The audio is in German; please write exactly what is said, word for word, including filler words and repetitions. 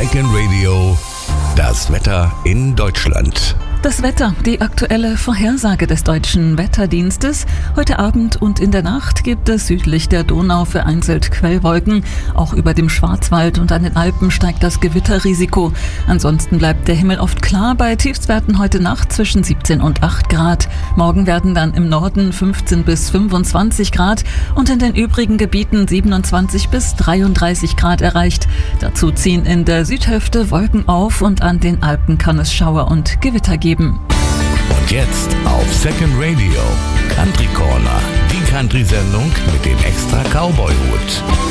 Second Radio, das Wetter in Deutschland. Das Wetter, die aktuelle Vorhersage des Deutschen Wetterdienstes. Heute Abend und in der Nacht gibt es südlich der Donau vereinzelt Quellwolken. Auch über dem Schwarzwald und an den Alpen steigt das Gewitterrisiko. Ansonsten bleibt der Himmel oft klar bei Tiefstwerten heute Nacht zwischen siebzehn und acht Grad. Morgen werden dann im Norden fünfzehn bis fünfundzwanzig Grad und in den übrigen Gebieten siebenundzwanzig bis dreiunddreißig Grad erreicht. Dazu ziehen in der Südhälfte Wolken auf und an den Alpen kann es Schauer und Gewitter geben. Und jetzt auf Second Radio, Country Corner, die Country-Sendung mit dem extra Cowboy-Hut.